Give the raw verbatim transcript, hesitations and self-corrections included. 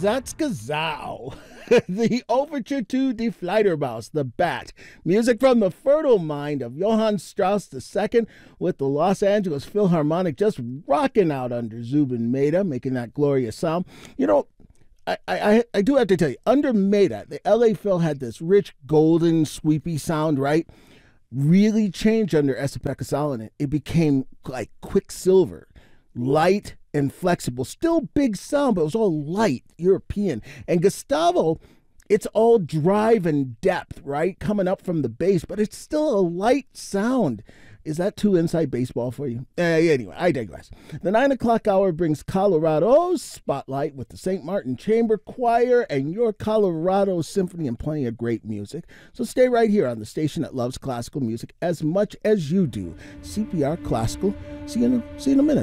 Zatskazow. The Overture to Die Fledermaus, The Bat. Music from the fertile mind of Johann Strauss the Second, with the Los Angeles Philharmonic just rocking out under Zubin Mehta, making that glorious sound. You know, I, I, I do have to tell you, under Mehta, the L A Phil had this rich, golden, sweepy sound, right? Really changed under Esa-Pekka Salonen. It became like Quicksilver, light and flexible. Still big sound, but it was all light, European. And Gustavo, it's all drive and depth, right? Coming up from the bass, but it's still a light sound. Is that too inside baseball for you? Uh, anyway, I digress. The nine o'clock hour brings Colorado's Spotlight with the Saint Martin Chamber Choir and your Colorado Symphony and plenty of great music. So stay right here on the station that loves classical music as much as you do. C P R Classical. See you in a, see you in a minute.